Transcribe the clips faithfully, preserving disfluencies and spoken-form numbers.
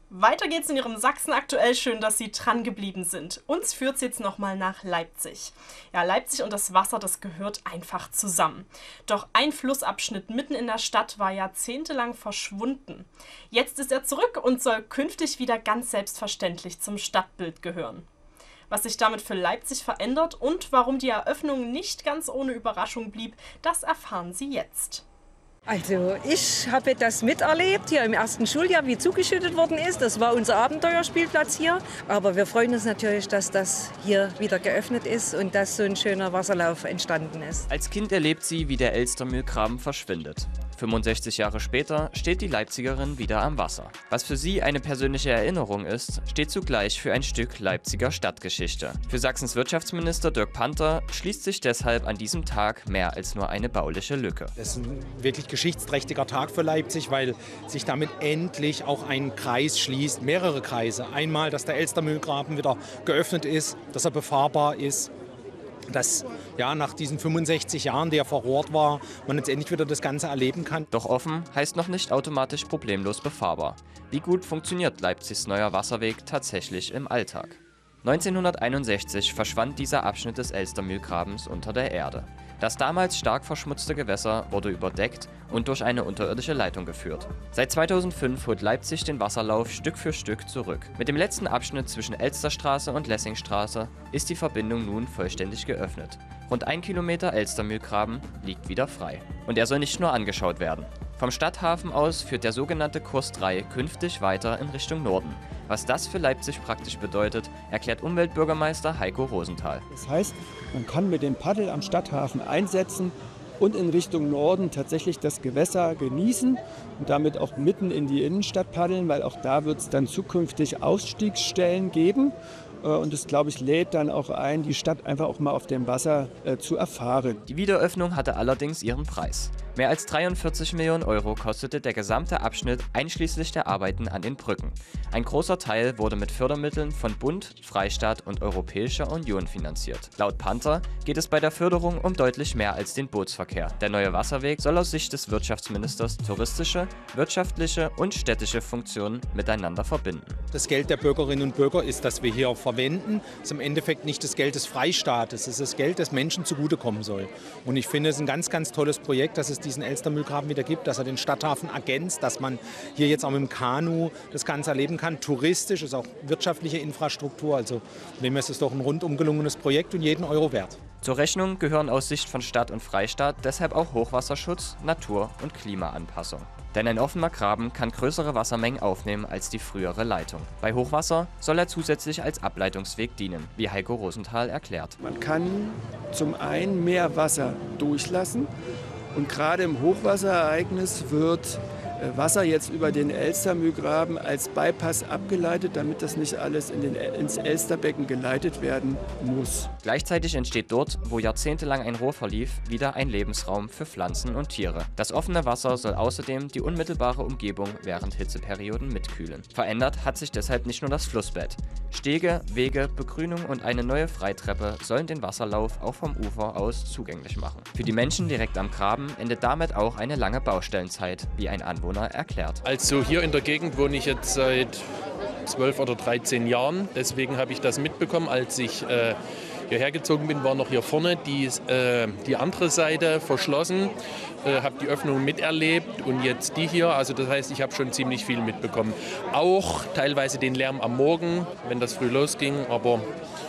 Weiter geht's in Ihrem Sachsen aktuell. Schön, dass Sie dran geblieben sind. Uns führt's jetzt nochmal nach Leipzig. Ja, Leipzig und das Wasser, das gehört einfach zusammen. Doch ein Flussabschnitt mitten in der Stadt war jahrzehntelang verschwunden. Jetzt ist er zurück und soll künftig wieder ganz selbstverständlich zum Stadtbild gehören. Was sich damit für Leipzig verändert und warum die Eröffnung nicht ganz ohne Überraschung blieb, das erfahren Sie jetzt. Also ich habe das miterlebt hier im ersten Schuljahr, wie zugeschüttet worden ist. Das war unser Abenteuerspielplatz hier. Aber wir freuen uns natürlich, dass das hier wieder geöffnet ist und dass so ein schöner Wasserlauf entstanden ist. Als Kind erlebt sie, wie der Elstermühlgraben verschwindet. fünfundsechzig Jahre später steht die Leipzigerin wieder am Wasser. Was für sie eine persönliche Erinnerung ist, steht zugleich für ein Stück Leipziger Stadtgeschichte. Für Sachsens Wirtschaftsminister Dirk Panther schließt sich deshalb an diesem Tag mehr als nur eine bauliche Lücke. Das ist ein wirklich geschichtsträchtiger Tag für Leipzig, weil sich damit endlich auch ein Kreis schließt, mehrere Kreise. Einmal, dass der Elstermühlgraben wieder geöffnet ist, dass er befahrbar ist. Dass ja, nach diesen fünfundsechzig Jahren, der verrohrt war, man jetzt endlich wieder das Ganze erleben kann. Doch offen heißt noch nicht automatisch problemlos befahrbar. Wie gut funktioniert Leipzigs neuer Wasserweg tatsächlich im Alltag? neunzehnhunderteinundsechzig verschwand dieser Abschnitt des Elstermühlgrabens unter der Erde. Das damals stark verschmutzte Gewässer wurde überdeckt und durch eine unterirdische Leitung geführt. Seit zweitausendfünf holt Leipzig den Wasserlauf Stück für Stück zurück. Mit dem letzten Abschnitt zwischen Elsterstraße und Lessingstraße ist die Verbindung nun vollständig geöffnet. Rund ein Kilometer Elstermühlgraben liegt wieder frei. Und er soll nicht nur angeschaut werden. Vom Stadthafen aus führt der sogenannte Kurs drei künftig weiter in Richtung Norden. Was das für Leipzig praktisch bedeutet, erklärt Umweltbürgermeister Heiko Rosenthal. Das heißt, man kann mit dem Paddel am Stadthafen einsetzen und in Richtung Norden tatsächlich das Gewässer genießen und damit auch mitten in die Innenstadt paddeln, weil auch da wird es dann zukünftig Ausstiegsstellen geben. Und das, glaube ich, lädt dann auch ein, die Stadt einfach auch mal auf dem Wasser äh, zu erfahren. Die Wiederöffnung hatte allerdings ihren Preis. Mehr als dreiundvierzig Millionen Euro kostete der gesamte Abschnitt einschließlich der Arbeiten an den Brücken. Ein großer Teil wurde mit Fördermitteln von Bund, Freistaat und Europäischer Union finanziert. Laut Panther geht es bei der Förderung um deutlich mehr als den Bootsverkehr. Der neue Wasserweg soll aus Sicht des Wirtschaftsministers touristische, wirtschaftliche und städtische Funktionen miteinander verbinden. Das Geld der Bürgerinnen und Bürger ist, das wir hier verwenden, ist im Endeffekt nicht das Geld des Freistaates, es ist das Geld, das Menschen zugutekommen soll. Und ich finde es ein ganz, ganz tolles Projekt, dass es diesen Elstermühlgraben wieder gibt, dass er den Stadthafen ergänzt, dass man hier jetzt auch mit dem Kanu das Ganze erleben kann. Touristisch ist auch wirtschaftliche Infrastruktur, also von dem her ist es doch ein rundum gelungenes Projekt und jeden Euro wert. Zur Rechnung gehören aus Sicht von Stadt und Freistaat deshalb auch Hochwasserschutz, Natur- und Klimaanpassung. Denn ein offener Graben kann größere Wassermengen aufnehmen als die frühere Leitung. Bei Hochwasser soll er zusätzlich als Ableitungsweg dienen, wie Heiko Rosenthal erklärt. Man kann zum einen mehr Wasser durchlassen und gerade im Hochwasserereignis wird Wasser jetzt über den Elstermühlgraben als Bypass abgeleitet, damit das nicht alles in den, ins Elsterbecken geleitet werden muss. Gleichzeitig entsteht dort, wo jahrzehntelang ein Rohr verlief, wieder ein Lebensraum für Pflanzen und Tiere. Das offene Wasser soll außerdem die unmittelbare Umgebung während Hitzeperioden mitkühlen. Verändert hat sich deshalb nicht nur das Flussbett. Stege, Wege, Begrünung und eine neue Freitreppe sollen den Wasserlauf auch vom Ufer aus zugänglich machen. Für die Menschen direkt am Graben endet damit auch eine lange Baustellenzeit, wie ein Anwohner erklärt. Also hier in der Gegend wohne ich jetzt seit zwölf oder dreizehn Jahren. Deswegen habe ich das mitbekommen, als ich äh, hierher gezogen bin, war noch hier vorne die, äh, die andere Seite verschlossen. Äh, habe die Öffnung miterlebt und jetzt die hier. Also das heißt, ich habe schon ziemlich viel mitbekommen. Auch teilweise den Lärm am Morgen, wenn das früh losging, aber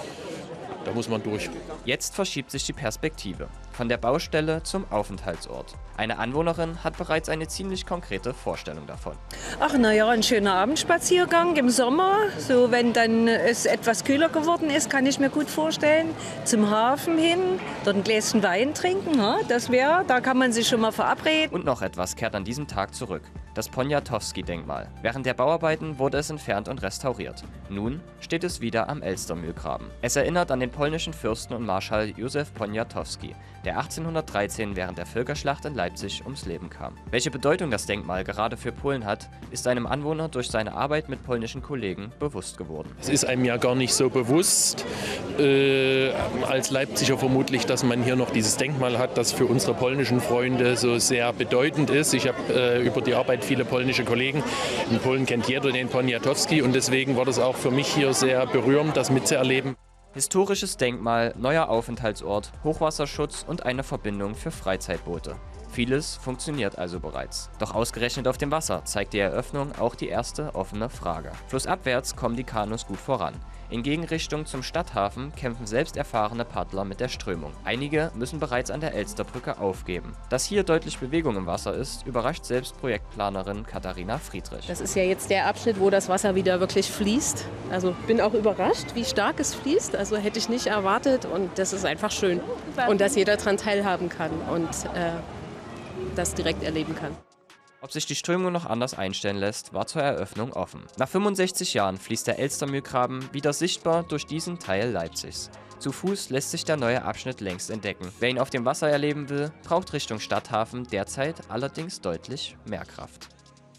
da muss man durch. Jetzt verschiebt sich die Perspektive. Von der Baustelle zum Aufenthaltsort. Eine Anwohnerin hat bereits eine ziemlich konkrete Vorstellung davon. Ach na ja, ein schöner Abendspaziergang im Sommer. So wenn dann es etwas kühler geworden ist, kann ich mir gut vorstellen. Zum Hafen hin, dort ein Gläschen Wein trinken. Das wäre, da kann man sich schon mal verabreden. Und noch etwas kehrt an diesem Tag zurück. Das Poniatowski-Denkmal. Während der Bauarbeiten wurde es entfernt und restauriert. Nun steht es wieder am Elstermühlgraben. Es erinnert an den polnischen Fürsten und Marschall Józef Poniatowski, der achtzehnhundertdreizehn während der Völkerschlacht in Leipzig ums Leben kam. Welche Bedeutung das Denkmal gerade für Polen hat, ist einem Anwohner durch seine Arbeit mit polnischen Kollegen bewusst geworden. Es ist einem ja gar nicht so bewusst, äh, als Leipziger vermutlich, dass man hier noch dieses Denkmal hat, das für unsere polnischen Freunde so sehr bedeutend ist. Ich habe äh, über die Arbeit viele polnische Kollegen. In Polen kennt jeder den Poniatowski und deswegen war das auch für mich hier sehr berührend, das mitzuerleben. Historisches Denkmal, neuer Aufenthaltsort, Hochwasserschutz und eine Verbindung für Freizeitboote. Vieles funktioniert also bereits. Doch ausgerechnet auf dem Wasser zeigt die Eröffnung auch die erste offene Frage. Flussabwärts kommen die Kanus gut voran. In Gegenrichtung zum Stadthafen kämpfen selbst erfahrene Paddler mit der Strömung. Einige müssen bereits an der Elsterbrücke aufgeben. Dass hier deutlich Bewegung im Wasser ist, überrascht selbst Projektplanerin Katharina Friedrich. Das ist ja jetzt der Abschnitt, wo das Wasser wieder wirklich fließt. Also bin auch überrascht, wie stark es fließt. Also hätte ich nicht erwartet und das ist einfach schön. Und dass jeder daran teilhaben kann und äh, das direkt erleben kann. Ob sich die Strömung noch anders einstellen lässt, war zur Eröffnung offen. Nach fünfundsechzig Jahren fließt der Elstermühlgraben wieder sichtbar durch diesen Teil Leipzigs. Zu Fuß lässt sich der neue Abschnitt längst entdecken. Wer ihn auf dem Wasser erleben will, braucht Richtung Stadthafen derzeit allerdings deutlich mehr Kraft.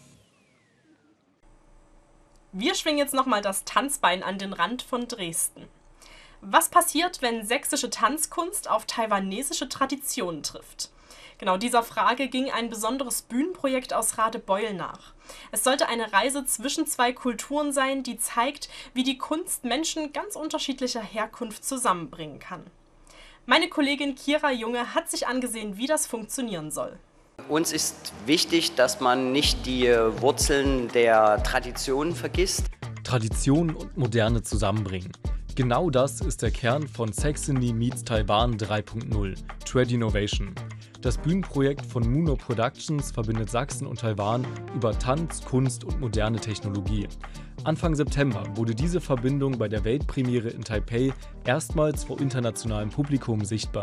Wir schwingen jetzt nochmal das Tanzbein an den Rand von Dresden. Was passiert, wenn sächsische Tanzkunst auf taiwanesische Traditionen trifft? Genau dieser Frage ging ein besonderes Bühnenprojekt aus Radebeul nach. Es sollte eine Reise zwischen zwei Kulturen sein, die zeigt, wie die Kunst Menschen ganz unterschiedlicher Herkunft zusammenbringen kann. Meine Kollegin Kira Junge hat sich angesehen, wie das funktionieren soll. Uns ist wichtig, dass man nicht die Wurzeln der Tradition vergisst. Tradition und Moderne zusammenbringen. Genau das ist der Kern von Saxony Meets Taiwan drei punkt null, Trad Innovation. Das Bühnenprojekt von Muno Productions verbindet Sachsen und Taiwan über Tanz, Kunst und moderne Technologie. Anfang September wurde diese Verbindung bei der Weltpremiere in Taipei erstmals vor internationalem Publikum sichtbar.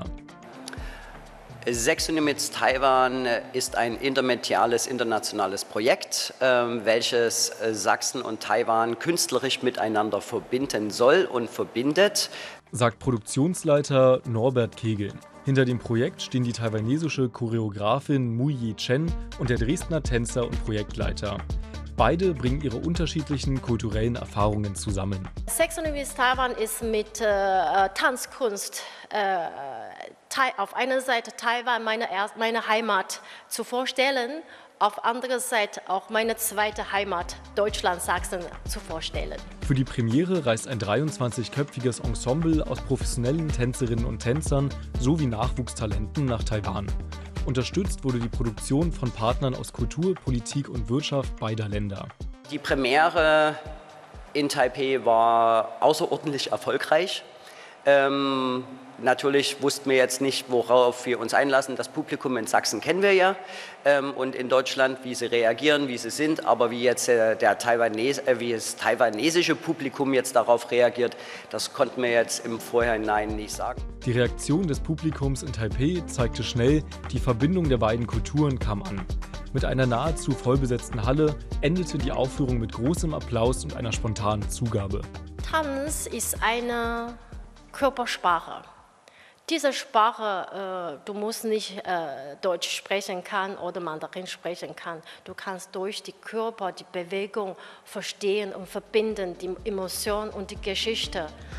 Saxony Meets Taiwan ist ein intermediales internationales Projekt, welches Sachsen und Taiwan künstlerisch miteinander verbinden soll und verbindet, sagt Produktionsleiter Norbert Kegel. Hinter dem Projekt stehen die taiwanesische Choreografin Mu Yi Chen und der Dresdner Tänzer und Projektleiter. Beide bringen ihre unterschiedlichen kulturellen Erfahrungen zusammen. Saxony Meets Taiwan ist mit äh, Tanzkunst äh, auf einer Seite Taiwan, meine, meine Heimat, zu vorstellen, auf anderer Seite auch meine zweite Heimat, Deutschland, Sachsen, zu vorstellen. Für die Premiere reist ein dreiundzwanzigköpfiges Ensemble aus professionellen Tänzerinnen und Tänzern sowie Nachwuchstalenten nach Taiwan. Unterstützt wurde die Produktion von Partnern aus Kultur, Politik und Wirtschaft beider Länder. Die Premiere in Taipei war außerordentlich erfolgreich. Ähm, natürlich wussten wir jetzt nicht, worauf wir uns einlassen. Das Publikum in Sachsen kennen wir ja ähm, und in Deutschland, wie sie reagieren, wie sie sind. Aber wie jetzt äh, der Taiwanes äh, wie das taiwanesische Publikum jetzt darauf reagiert, das konnten wir jetzt im Vorhinein nicht sagen. Die Reaktion des Publikums in Taipei zeigte schnell, die Verbindung der beiden Kulturen kam an. Mit einer nahezu vollbesetzten Halle endete die Aufführung mit großem Applaus und einer spontanen Zugabe. Tanz ist eine Körpersprache. Diese Sprache, äh, du musst nicht äh, Deutsch sprechen kann oder Mandarin sprechen kann. Du kannst durch die Körper, die Bewegung verstehen und verbinden, die Emotion und die Geschichte.